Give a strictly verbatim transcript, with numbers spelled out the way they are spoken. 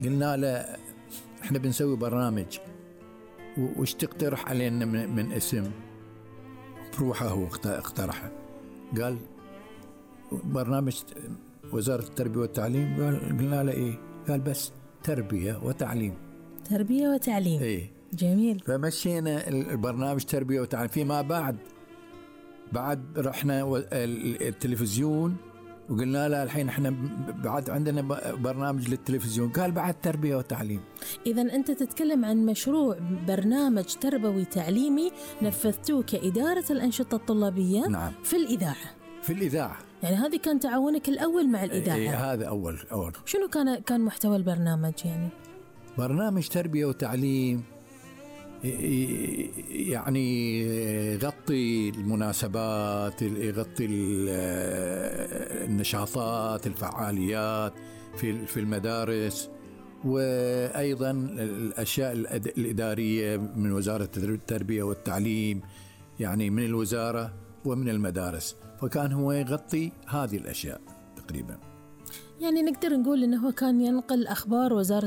قلنا له احنا بنسوي برنامج وش تقترح علينا من, من اسم؟ بروحه هو اقترحه، قال برنامج وزارة التربية والتعليم. قال قلنا له ايه؟ قال بس تربية وتعليم. تربية وتعليم. ايه جميل. فمشينا البرنامج تربية وتعليم. فيما بعد بعد رحنا التلفزيون وقلنا له الحين احنا بعد عندنا برنامج للتلفزيون. قال بعد تربية وتعليم. إذا أنت تتكلم عن مشروع برنامج تربوي تعليمي نفذتوه كإدارة الأنشطة الطلابية. نعم. في الإذاعة. في الإذاعة. يعني هذه كان تعاونك الأول مع الإذاعة. إيه هذا أول أول. شنو كان كان محتوى البرنامج يعني؟ برنامج تربية وتعليم يعني يغطي المناسبات، يغطي النشاطات، الفعاليات في في المدارس، وأيضا الأشياء الإدارية من وزارة التربية والتعليم، يعني من الوزارة ومن المدارس. فكان هو يغطي هذه الأشياء تقريبا. يعني نقدر نقول إنه هو كان ينقل أخبار وزارة